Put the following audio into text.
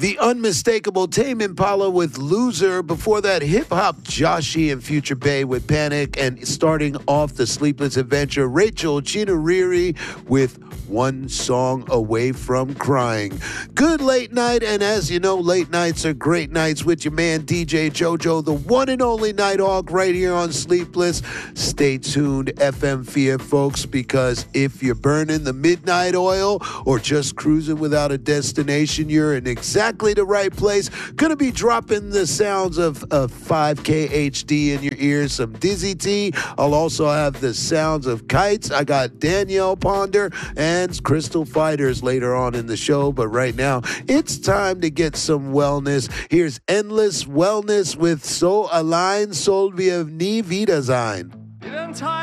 The unmistakable Tame Impala with Loser. Before that, hip-hop Joshi and Future Bay with Panic. And starting off the Sleepless Adventure, Rachel Chinariri with One Song Away From Crying. Good late night, and as you know, late nights are great nights with your man DJ JoJo, the one and only Nighthawk, right here on Sleepless. Stay tuned, FM Fear, folks, because if you're burning the midnight oil or just cruising without a destination, you're in exactly the right place. Gonna be dropping the sounds of 5K HD in your ears, some Dizzy T. I'll also have the sounds of Kites. I got Danielle Ponder and Crystal Fighters later on in the show, but right now it's time to get some wellness. Here's Endless Wellness with So Allein soll wir nie wieder sein.